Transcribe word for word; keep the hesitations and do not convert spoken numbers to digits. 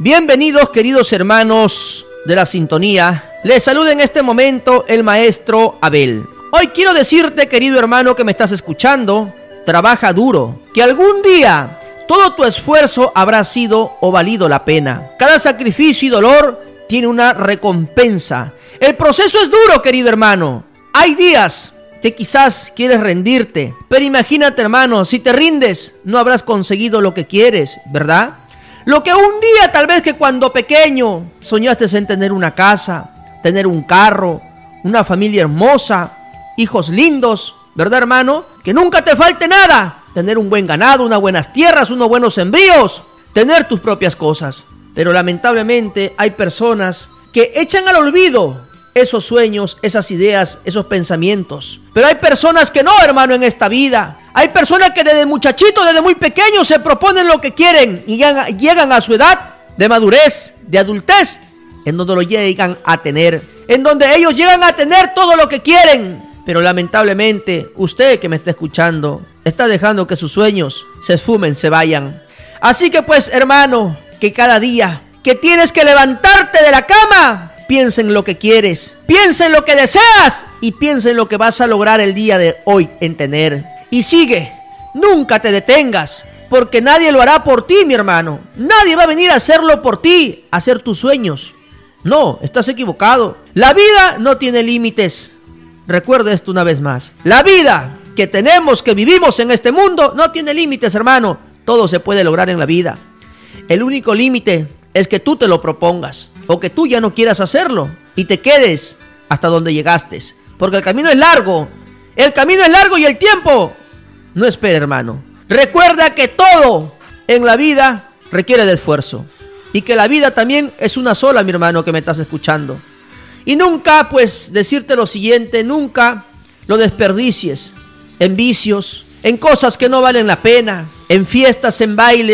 Bienvenidos, queridos hermanos de la sintonía. Les saluda en este momento el maestro Abel. Hoy quiero decirte, querido hermano que me estás escuchando, trabaja duro, que algún día todo tu esfuerzo habrá sido o valido la pena. Cada sacrificio y dolor tiene una recompensa. El proceso es duro, querido hermano. Hay días que quizás quieres rendirte, pero imagínate, hermano, si te rindes, no habrás conseguido lo que quieres, ¿verdad? Lo que un día, tal vez que cuando pequeño, soñaste en tener una casa, tener un carro, una familia hermosa, hijos lindos, ¿verdad, hermano? Que nunca te falte nada, tener un buen ganado, unas buenas tierras, unos buenos sembríos, tener tus propias cosas. Pero lamentablemente hay personas que echan al olvido esos sueños, esas ideas, esos pensamientos. Pero hay personas que no, hermano, en esta vida. Hay personas que desde muchachitos, desde muy pequeños, se proponen lo que quieren y llegan, llegan a su edad de madurez, de adultez, en donde lo llegan a tener, en donde ellos llegan a tener todo lo que quieren. Pero lamentablemente, usted que me está escuchando, está dejando que sus sueños se esfumen, se vayan. Así que pues, hermano, que cada día que tienes que levantarte de la cama, piensa en lo que quieres, piensa en lo que deseas y piensa en lo que vas a lograr el día de hoy en tener. Y sigue, nunca te detengas, porque nadie lo hará por ti, mi hermano. Nadie va a venir a hacerlo por ti, a hacer tus sueños. No, estás equivocado. La vida no tiene límites. Recuerda esto una vez más. La vida que tenemos, que vivimos en este mundo, no tiene límites, hermano. Todo se puede lograr en la vida. El único límite es que tú te lo propongas, o que tú ya no quieras hacerlo y te quedes hasta donde llegaste. Porque el camino es largo. El camino es largo y el tiempo no espera, hermano. Recuerda que todo en la vida requiere de esfuerzo. Y que la vida también es una sola, mi hermano, que me estás escuchando. Y nunca, pues, decirte lo siguiente, nunca lo desperdicies en vicios, en cosas que no valen la pena, en fiestas, en bailes,